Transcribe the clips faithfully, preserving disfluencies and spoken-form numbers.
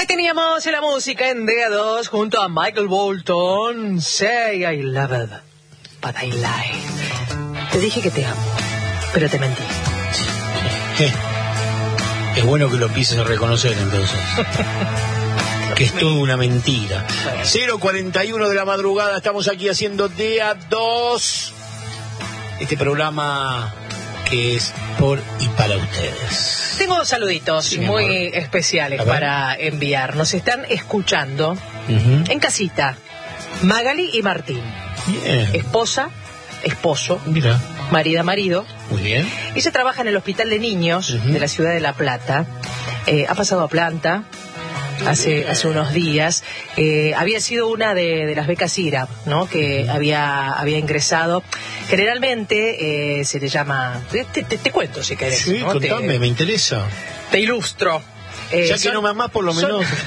Teníamos la música en D A dos junto a Michael Bolton. Say I love it, but I lie. Te dije que te amo, pero te mentí. Eh, es bueno que lo empieces a reconocer entonces. Que es toda una mentira. cero cuarenta y uno de la madrugada, estamos aquí haciendo D A dos. Este programa que es por y para ustedes. Tengo saluditos sí, muy amor. especiales para enviar. Nos están escuchando uh-huh. en casita. Magali y Martín. Bien. Esposa, esposo, Mira. marida, marido. Muy bien. Ella trabaja en el Hospital de Niños uh-huh. de la ciudad de La Plata. Eh, ha pasado a planta. Hace, hace unos días eh, había sido una de, de las becas I R A P, ¿no? Que uh-huh. había había ingresado. Generalmente eh, se le llama, te, te, te cuento si querés. Sí, ¿no? contame, te, me interesa. Te ilustro. Eh, ya son, que no me amás por lo menos. Son,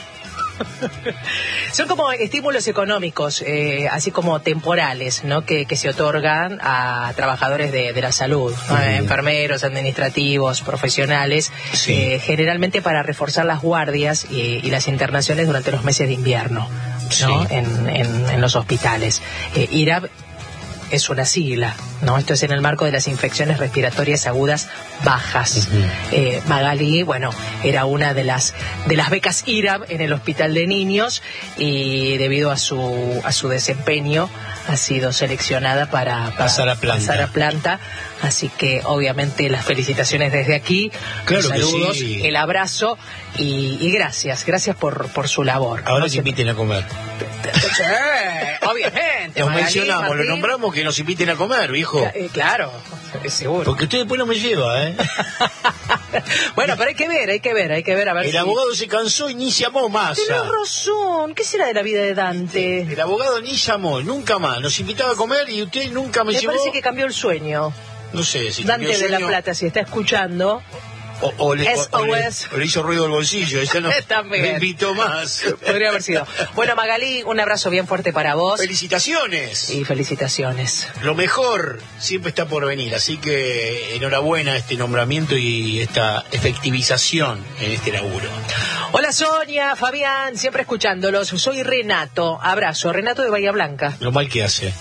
son como estímulos económicos, eh, así como temporales, ¿no? Que, que se otorgan a trabajadores de, de la salud, ¿no? uh-huh. enfermeros, administrativos, profesionales, sí. eh, generalmente para reforzar las guardias y, y las internaciones durante los meses de invierno, ¿no? Sí. en, en, en los hospitales. Eh, I R A P es una sigla, ¿no? Esto es en el marco de las infecciones respiratorias agudas bajas. Uh-huh. Eh, Magali, bueno, era una de las de las becas I R A P en el Hospital de Niños y debido a su a su desempeño ha sido seleccionada para, para pasar a planta. pasar a planta. Así que obviamente las felicitaciones desde aquí, claro los saludos, sí. el abrazo y, y gracias, gracias por por su labor. Ahora ¿no? que inviten a comer. Sí, obviamente. Nos Magali, mencionamos, Martín. lo nombramos que nos inviten a comer, viejo. Eh, claro, seguro. Porque usted después no me lleva, ¿eh? Bueno, pero hay que ver, hay que ver, hay que ver a ver El si... abogado se cansó y ni llamó más. Tienes razón, ¿qué será de la vida de Dante? El abogado ni llamó, nunca más. Nos invitaba a comer y usted nunca me, me llevó. Me parece que cambió el sueño. No sé si Dante cambió el de sueño. La Plata, si está escuchando... O, o, le, o, o, le, o le hizo ruido el bolsillo, ella no me invitó más. Podría haber sido. Bueno, Magali, un abrazo bien fuerte para vos. Felicitaciones. Y felicitaciones. Lo mejor siempre está por venir, así que enhorabuena este nombramiento y esta efectivización en este laburo. Hola Sonia, Fabián, siempre escuchándolos. Soy Renato, abrazo. Renato de Bahía Blanca. Lo mal que hace.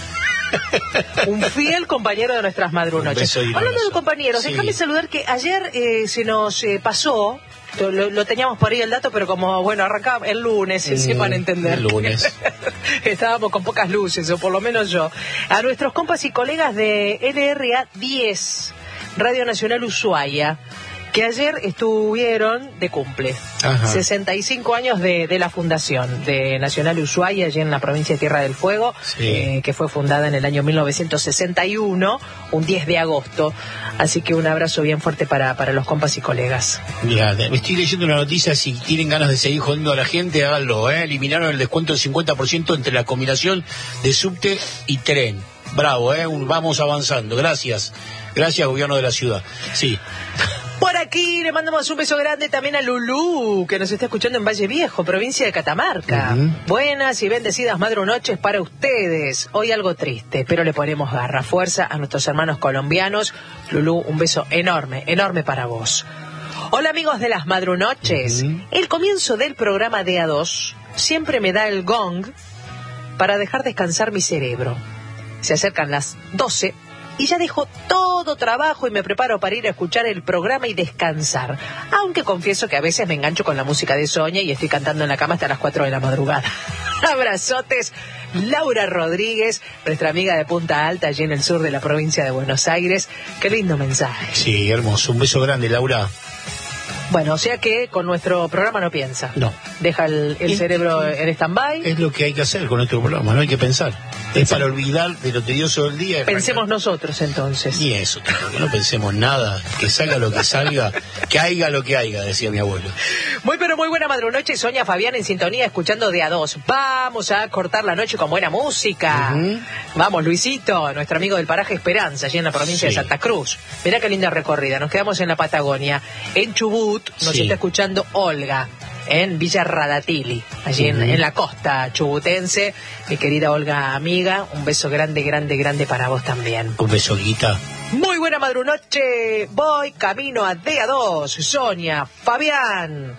Un fiel compañero de nuestras madrunoches. Hablando de compañeros, sí. déjame saludar que ayer eh, se nos eh, pasó, lo, lo teníamos por ahí el dato, pero como, bueno, arrancaba el lunes, mm, sepan entender. El lunes. Estábamos con pocas luces, o por lo menos yo. A nuestros compas y colegas de L R A diez, Radio Nacional Ushuaia, que ayer estuvieron de cumple. Ajá. sesenta y cinco años de, de la fundación de Nacional Ushuaia, allí en la provincia de Tierra del Fuego, sí. eh, que fue fundada en el año mil novecientos sesenta y uno, un diez de agosto. Así que un abrazo bien fuerte para, para los compas y colegas. Mira, me estoy leyendo una noticia, si tienen ganas de seguir jodiendo a la gente, háganlo, ¿eh? Eliminaron el descuento del cincuenta por ciento entre la combinación de subte y tren. Bravo, ¿eh? Vamos avanzando. Gracias. Gracias, gobierno de la ciudad. Sí. Por aquí le mandamos un beso grande también a Lulú, que nos está escuchando en Valle Viejo, provincia de Catamarca. Uh-huh. Buenas y bendecidas madrunoches para ustedes. Hoy algo triste, pero le ponemos garra, fuerza a nuestros hermanos colombianos. Lulú, un beso enorme, enorme para vos. Hola amigos de las madrunoches. Uh-huh. El comienzo del programa D A dos siempre me da el gong para dejar descansar mi cerebro. Se acercan las doce y ya dejo todo trabajo y me preparo para ir a escuchar el programa y descansar. Aunque confieso que a veces me engancho con la música de Sonia y estoy cantando en la cama hasta las cuatro de la madrugada. Abrazotes, Laura Rodríguez, nuestra amiga de Punta Alta, allí en el sur de la provincia de Buenos Aires. Qué lindo mensaje. Sí, hermoso. Un beso grande, Laura. Bueno, o sea que con nuestro programa no piensa. No. Deja el, el cerebro en stand-by. Es lo que hay que hacer con nuestro programa, no hay que pensar. Es para olvidar de lo tedioso del día. Pensemos arrancar. Nosotros entonces. Y eso, que no pensemos nada, que salga lo que salga, que haiga lo que haiga, decía mi abuelo. Muy pero muy buena madrunoche, Sonia, Fabián en sintonía escuchando D A dos. Vamos a cortar la noche con buena música. Uh-huh. Vamos, Luisito, nuestro amigo del paraje Esperanza, allí en la provincia sí. de Santa Cruz. Mirá qué linda recorrida, nos quedamos en la Patagonia. En Chubut nos sí. está escuchando Olga. En Villa Radatili, allí uh-huh. en, en la costa chubutense. Mi querida Olga, amiga, un beso grande, grande, grande para vos también. Un beso, Guita. Muy buena madrunoche, voy camino a D A dos, Sonia, Fabián.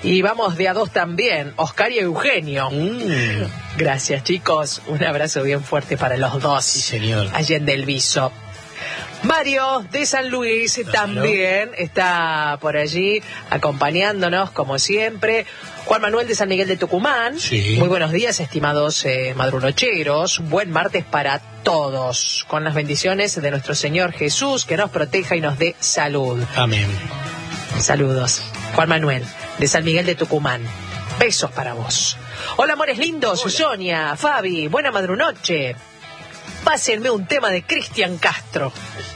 Y vamos de a dos también, Oscar y Eugenio. Mm. Gracias, chicos. Un abrazo bien fuerte para los dos. Sí, señor. Allende el Viso. Mario de San Luis Hola, también está por allí acompañándonos, como siempre. Juan Manuel de San Miguel de Tucumán. Sí. Muy buenos días, estimados eh, madrunocheros. Buen martes para todos. Con las bendiciones de nuestro Señor Jesús, que nos proteja y nos dé salud. Amén. Saludos. Juan Manuel de San Miguel de Tucumán. Besos para vos. Hola, amores lindos. Hola. Sonia, Fabi, buena madrunoche. Pásenme un tema de Cristian Castro.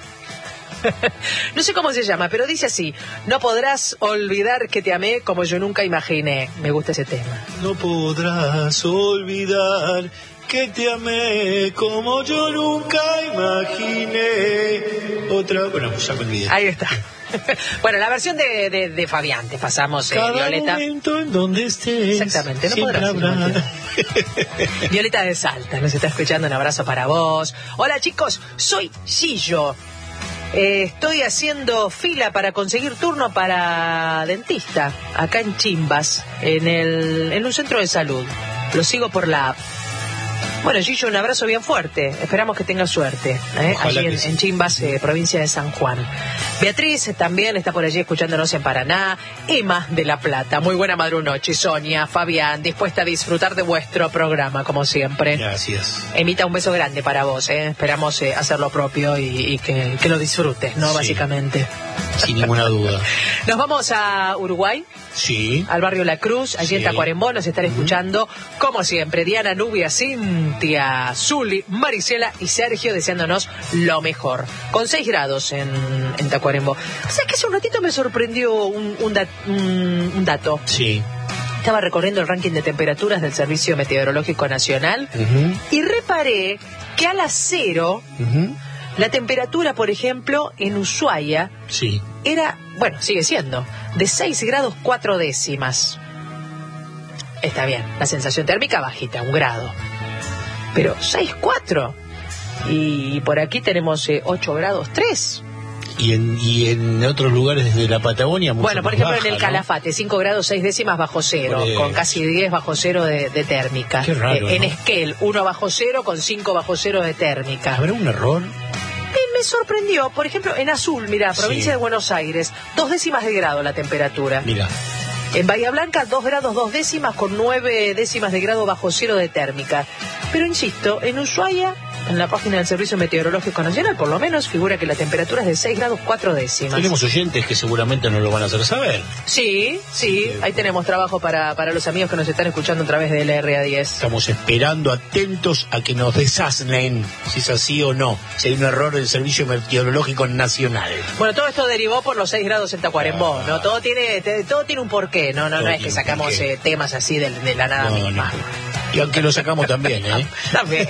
No sé cómo se llama, pero dice así: no podrás olvidar que te amé como yo nunca imaginé. Me gusta ese tema. No podrás olvidar que te amé como yo nunca imaginé. Otra, bueno, pues ya me olvidé. Ahí está. Bueno, la versión de, de, de Fabián, te pasamos, eh, Cada Violeta. momento en donde estés. Exactamente, no podrás. Habrá... Violeta de Salta, nos está escuchando, un abrazo para vos. Hola chicos, soy Gillo. Eh, estoy haciendo fila para conseguir turno para dentista, acá en Chimbas, en, el, en un centro de salud. Lo sigo por la app. Bueno, Gillo, un abrazo bien fuerte. Esperamos que tengas suerte. ¿eh? Allí en, sí. en Chimbas, eh, provincia de San Juan. Beatriz también está por allí escuchándonos en Paraná. Emma de La Plata. Muy buena madrunoche. Sonia, Fabián, dispuesta a disfrutar de vuestro programa, como siempre. Gracias. Emita, un beso grande para vos. ¿eh? Esperamos eh, hacer lo propio y, y que, que lo disfrutes, ¿no? Sí. Básicamente. Sin ninguna duda. Nos vamos a Uruguay. Sí. Al barrio La Cruz, allí sí. en Tacuarembó, nos están escuchando, uh-huh. como siempre, Diana, Nubia, Cintia, Zuli, Marisela y Sergio, deseándonos lo mejor. Con seis grados en, en Tacuarembó. O sea que hace un ratito me sorprendió un, un, dat, un, un dato. Sí. Estaba recorriendo el ranking de temperaturas del Servicio Meteorológico Nacional uh-huh. y reparé que a las cero... Uh-huh. La temperatura, por ejemplo, en Ushuaia sí. era, bueno, sigue siendo, de seis grados cuatro décimas. Está bien, la sensación térmica bajita, un grado. Pero seis cuatro. Y por aquí tenemos eh, ocho grados tres. Y en, y en otros lugares de la Patagonia mucho Bueno, por más ejemplo baja, en el ¿no? Calafate, cinco grados seis décimas bajo cero, con casi diez bajo cero de, de térmica. Qué raro, eh, en ¿no? Esquel, uno bajo cero con cinco bajo cero de térmica. ¿Habrá un error? Me sorprendió, por ejemplo, en Azul, mira, provincia sí. de Buenos Aires, dos décimas de grado la temperatura. Mira. En Bahía Blanca, dos grados dos décimas con nueve décimas de grado bajo cero de térmica. Pero insisto, en Ushuaia, en la página del Servicio Meteorológico Nacional, por lo menos, figura que la temperatura es de seis grados cuatro décimas. Tenemos oyentes que seguramente nos lo van a hacer saber. Sí, sí, ahí tenemos trabajo para, para los amigos que nos están escuchando a través del R A diez. Estamos esperando, atentos a que nos desasnen si es así o no, si hay un error del Servicio Meteorológico Nacional. Bueno, todo esto derivó por los seis grados en Tacuarembó, ¿no? Todo tiene, te, todo tiene un porqué, no, no, no es que sacamos eh, temas así de, de la nada no, misma. No. Y aunque lo sacamos también, ¿eh? También.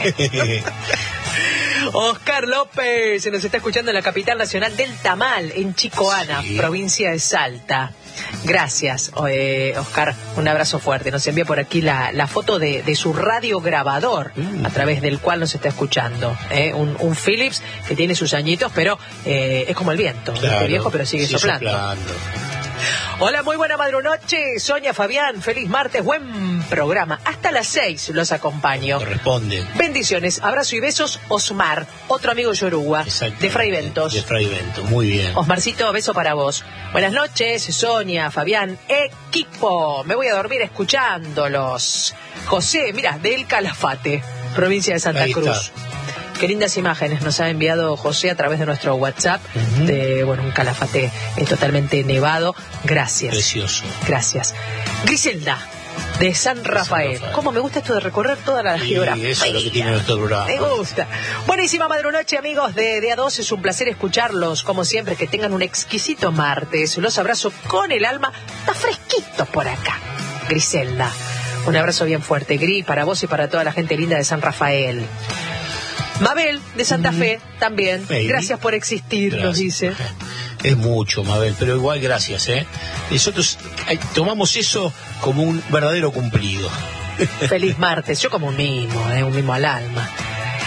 Oscar López se nos está escuchando en la capital nacional del Tamal, en Chicoana, sí. provincia de Salta. Gracias, eh, Oscar, un abrazo fuerte. Nos envía por aquí la, la foto de, de su radiograbador mm. a través del cual nos está escuchando. ¿eh? Un, un Philips que tiene sus añitos, pero eh, es como el viento, claro, este viejo, pero sigue sigue soplando. soplando. Hola, muy buena madrunoche, Sonia, Fabián, feliz martes, buen programa. Hasta las seis los acompaño. Corresponde. Bendiciones, abrazo y besos, Osmar, otro amigo Yoruba, de Fray Ventos. De Fray Ventos, muy bien. Osmarcito, beso para vos. Buenas noches, Sonia, Fabián, equipo. Me voy a dormir escuchándolos. José, mira, del Calafate, provincia de Santa Ahí Cruz. Está. Qué lindas imágenes nos ha enviado José a través de nuestro WhatsApp, uh-huh. de bueno, un Calafate eh, totalmente nevado. Gracias. Precioso. Gracias. Griselda, de San Rafael. San Rafael. ¿Cómo me gusta esto de recorrer toda la sí, geografía? Eso es lo que tiene nuestro programa. Me gusta. Buenísima madrunoche, amigos de D A dos. Es un placer escucharlos, como siempre. Que tengan un exquisito martes. Los abrazo con el alma. Está fresquito por acá. Griselda. Un abrazo bien fuerte, Gris, para vos y para toda la gente linda de San Rafael. Mabel, de Santa mm. Fe, también. Hey. Gracias por existir, gracias. Nos dice. Es mucho, Mabel, pero igual gracias, ¿eh? Nosotros eh, tomamos eso como un verdadero cumplido. Feliz martes, yo como un mimo, ¿eh? Un mimo al alma.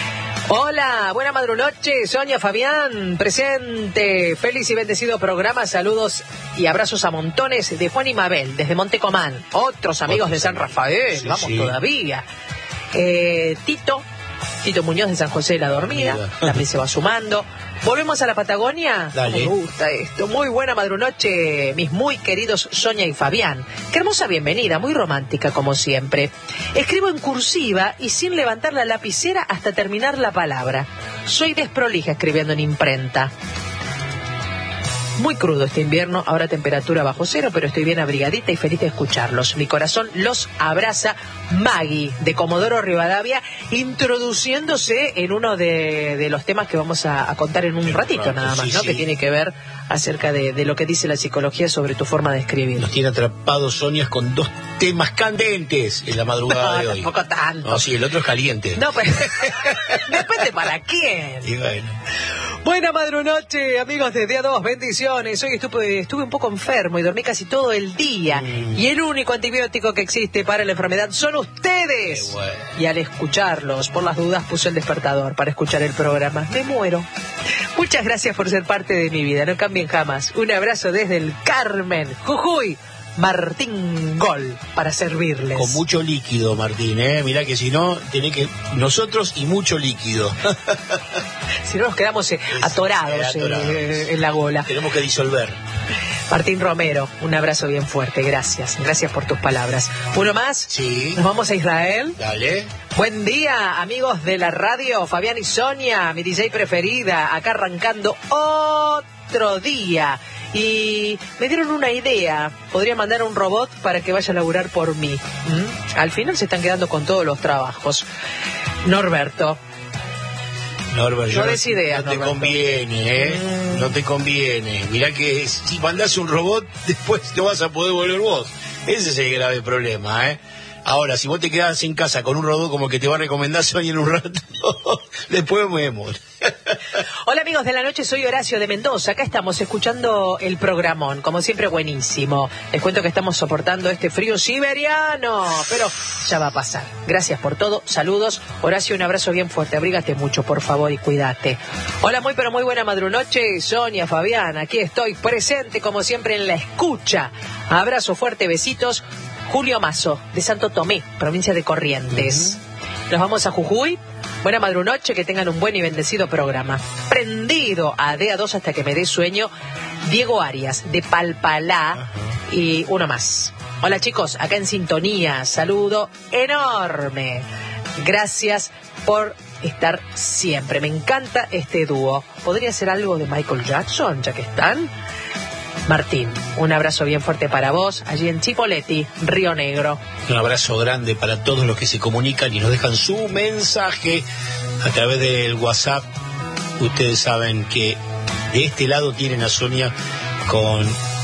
Hola, buena madrunoche, Sonia, Fabián, presente. Feliz y bendecido programa, saludos y abrazos a montones de Juan y Mabel, desde Montecomán. Otros amigos Otros de San Rafael, sí, vamos sí. todavía. Eh, Tito, Tito Muñoz de San José de la Dormida, también se va sumando. ¿Volvemos a la Patagonia? Dale. Me gusta esto. Muy buena madrunoche, mis muy queridos Sonia y Fabián. Qué hermosa bienvenida, muy romántica como siempre. Escribo en cursiva y sin levantar la lapicera hasta terminar la palabra. Soy desprolija escribiendo en imprenta. Muy crudo este invierno, ahora temperatura bajo cero, pero estoy bien abrigadita y feliz de escucharlos. Mi corazón los abraza. Maggie, de Comodoro Rivadavia, introduciéndose en uno de, de los temas que vamos a, a contar en un Qué ratito rato, nada más, sí, ¿no? Sí. Que tiene que ver acerca de, de lo que dice la psicología sobre tu forma de escribir. Nos tiene atrapados, Sonia, con dos temas candentes en la madrugada no, de hoy. Tampoco tanto. No, sí, el otro es caliente. No, pero depende para quién. Y bueno. Buena madrunoche, amigos de Día dos, bendiciones. Hoy estuve, estuve un poco enfermo y dormí casi todo el día. Mm. Y el único antibiótico que existe para la enfermedad son ustedes. Bueno. Y al escucharlos, por las dudas, puse el despertador para escuchar el programa. Me muero. Muchas gracias por ser parte de mi vida, no cambien jamás. Un abrazo desde el Carmen, Jujuy. Martín Gol, para servirles. Con mucho líquido, Martín, ¿eh? Mirá que si no, tenés que... Nosotros y mucho líquido. Si no nos quedamos eh, atorados, atorados. Eh, en la gola. Tenemos que disolver. Martín Romero, un abrazo bien fuerte, gracias. Gracias por tus palabras. ¿Uno más? Sí. ¿Nos vamos a Israel? Dale. Buen día, amigos de la radio, Fabián y Sonia, mi D J preferida, acá arrancando otro día. Y me dieron una idea, podría mandar un robot para que vaya a laburar por mí. ¿Mm? Al final se están quedando con todos los trabajos. Norberto. Norberto, no, no, des idea, no te Norberto. conviene, ¿eh? Mm. No te conviene. Mirá que si mandás un robot, después te vas a poder volver vos. Ese es el grave problema, ¿eh? Ahora, si vos te quedás en casa con un robot como que te va a recomendar Sonia en un rato, después vemos. Hola amigos de la noche, soy Horacio de Mendoza. Acá estamos escuchando el programón, como siempre buenísimo. Les cuento que estamos soportando este frío siberiano, pero ya va a pasar. Gracias por todo, saludos. Horacio, un abrazo bien fuerte, abrígate mucho por favor y cuídate. Hola, muy pero muy buena madrunoche, Sonia, Fabián, aquí estoy presente como siempre en la escucha. Abrazo fuerte, besitos. Julio Mazo, de Santo Tomé, provincia de Corrientes. Uh-huh. Nos vamos a Jujuy. Buena madrunoche, que tengan un buen y bendecido programa. Prendido a D A dos hasta que me dé sueño, Diego Arias, de Palpalá, uh-huh. Y uno más. Hola chicos, acá en sintonía, saludo enorme. Gracias por estar siempre. Me encanta este dúo. ¿Podría ser algo de Michael Jackson, ya que están? Martín, un abrazo bien fuerte para vos, allí en Chipoleti, Río Negro. Un abrazo grande para todos los que se comunican y nos dejan su mensaje a través del WhatsApp. Ustedes saben que de este lado tienen a Sonia con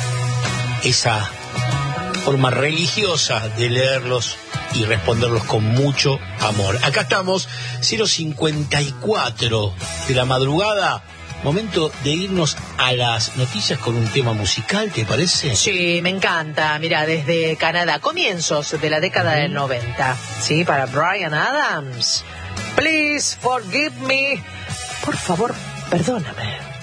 esa forma religiosa de leerlos y responderlos con mucho amor. Acá estamos, cero cincuenta y cuatro de la madrugada. Momento de irnos a las noticias con un tema musical, ¿te parece? Sí, me encanta. Mira, desde Canadá, comienzos de la década uh-huh. del noventa. Sí, para Bryan Adams. Please forgive me. Por favor, perdóname.